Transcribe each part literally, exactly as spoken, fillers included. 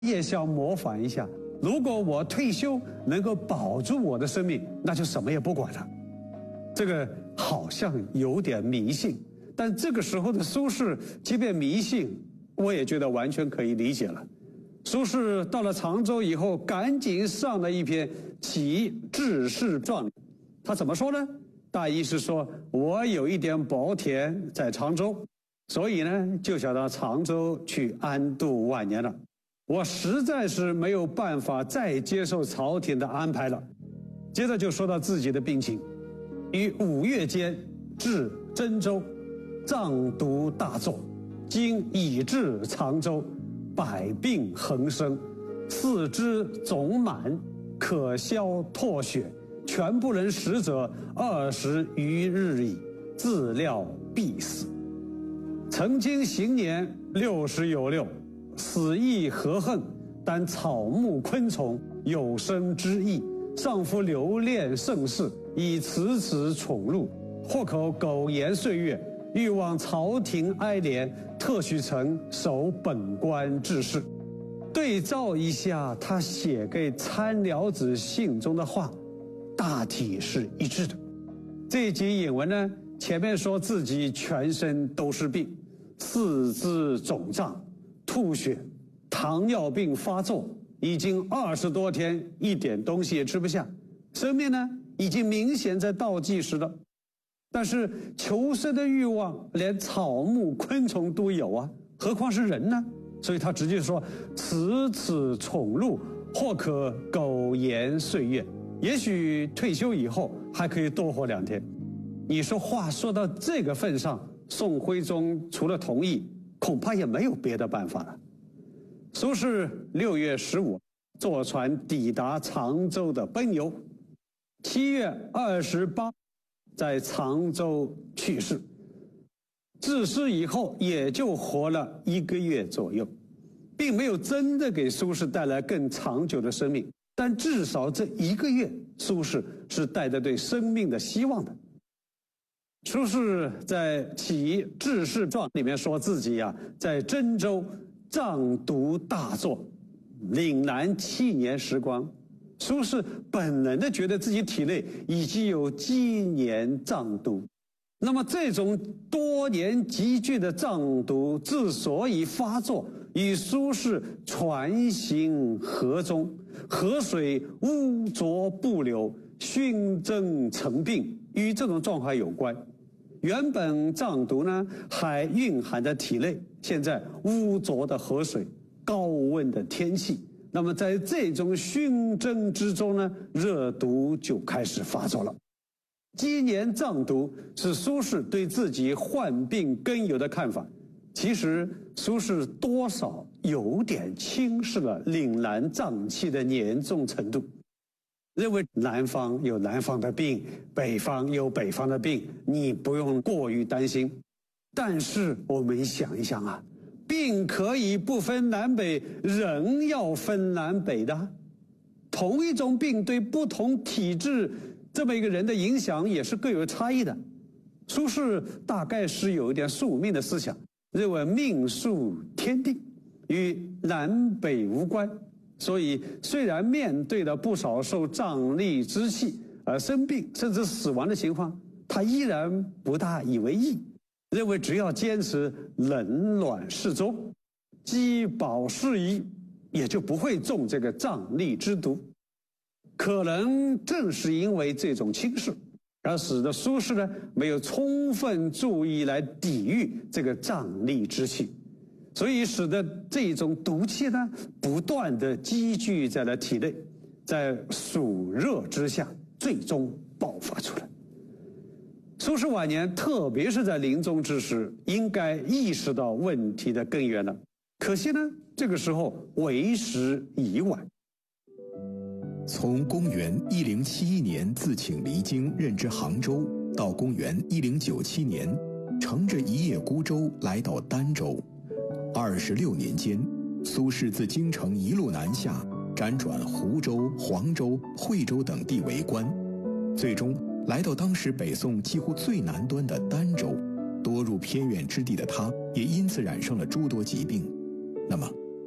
也想模仿一下，如果我退休能够保住我的生命，那就什么也不管了。这个好像有点迷信，但这个时候的苏轼，即便迷信，我也觉得完全可以理解了。苏轼到了常州以后，赶紧上了一篇《起治世传》，他怎么说呢？大意是说，我有一点薄田在常州，所以呢，就想到常州去安度晚年了。我实在是没有办法再接受朝廷的安排了。接着就说到自己的病情，于五月间至真州，藏毒大作，今已至常州，百病横生，四肢肿满，可消唾血，全不能食者二十余日矣，自料必死。曾经行年六十有六，死亦何恨？但草木昆虫有生之意，上夫留恋盛世，以此此宠辱，或可苟延岁月，欲望朝廷哀怜，特许臣守本官治事。对照一下他写给参辽子信中的话，大体是一致的。这一集引文呢，前面说自己全身都是病，四肢肿胀，吐血，糖尿病发作，已经二十多天一点东西也吃不下，生命呢已经明显在倒计时了。但是求生的欲望连草木昆虫都有啊，何况是人呢？所以他直接说，此此宠辱，或可苟延岁月，也许退休以后还可以多活两天。你说话说到这个份上，宋徽宗除了同意，恐怕也没有别的办法了。苏轼六月十五坐船抵达常州的奔游，七月二十八在常州去世。自世以后也就活了一个月左右，并没有真的给苏轼带来更长久的生命，但至少这一个月，苏轼是带着对生命的希望的。苏轼在《起治世传》里面说自己啊，在真州藏毒大作，岭南七年时光。苏轼本能的觉得自己体内已经有积年藏毒，那么这种多年积聚的藏毒之所以发作，与苏轼船行河中，河水污浊不流，熏蒸成病，与这种状况有关。原本藏毒呢还蕴含在体内，现在污浊的河水，高温的天气，那么在这种熏蒸之中呢，热毒就开始发作了。积年藏毒是苏轼对自己患病根由的看法。其实苏轼多少有点轻视了岭南瘴气的严重程度，认为南方有南方的病，北方有北方的病，你不用过于担心。但是我们想一想啊，病可以不分南北，人要分南北的。同一种病对不同体质这么一个人的影响也是各有差异的。苏轼大概是有一点宿命的思想，认为命数天定，与南北无关。所以虽然面对了不少受瘴疠之气而生病甚至死亡的情况，他依然不大以为意，认为只要坚持冷暖适中，饥饱适宜，也就不会中这个瘴疠之毒。可能正是因为这种轻视，而使得苏轼呢没有充分注意来抵御这个瘴疠之气，所以使得这种毒气呢不断的积聚在了体内，在暑热之下最终爆发出来。苏轼晚年，特别是在临终之时，应该意识到问题的根源了。可惜呢，这个时候为时已晚。 从公元一零七一年自请离京任职杭州，到公元一零九七年乘着一叶孤舟来到儋州，二十六年间，苏轼自京城一路南下，辗转湖州、黄州、惠州等地为官，最终来到当时北宋几乎最南端的儋州。多入偏远之地的他，也因此染上了诸多疾病。那么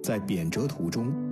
在贬谪途中